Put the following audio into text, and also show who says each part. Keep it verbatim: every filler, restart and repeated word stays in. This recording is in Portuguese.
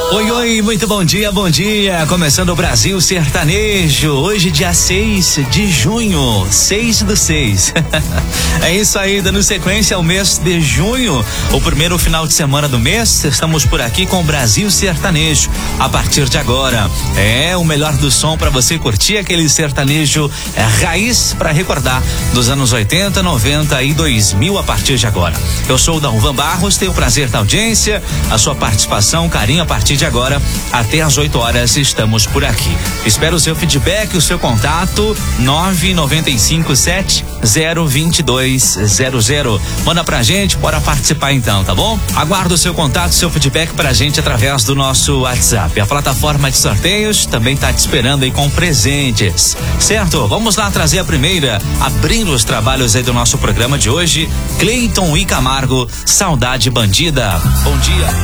Speaker 1: Oi, oi, muito bom dia, bom dia. Começando o Brasil Sertanejo. Hoje, dia seis de junho, seis do seis. É isso aí, dando sequência ao mês de junho, o primeiro final de semana do mês. Estamos por aqui com o Brasil Sertanejo. A partir de agora, é o melhor do som para você curtir aquele sertanejo é, raiz para recordar dos anos oitenta, noventa e dois mil a partir de agora. Eu sou o Dalvan Barros, tenho o prazer da audiência, a sua participação, carinho a partir de agora, até às oito horas estamos por aqui. Espero o seu feedback, o seu contato, nove nove cinco sete zero dois dois zero zero. Manda pra gente, bora participar então, tá bom? Aguardo o seu contato, seu feedback pra gente através do nosso WhatsApp. A plataforma de sorteios também tá te esperando aí com presentes, certo? Vamos lá trazer a primeira, abrindo os trabalhos aí do nosso programa de hoje, Cleiton e Camargo, Saudade Bandida. Bom dia.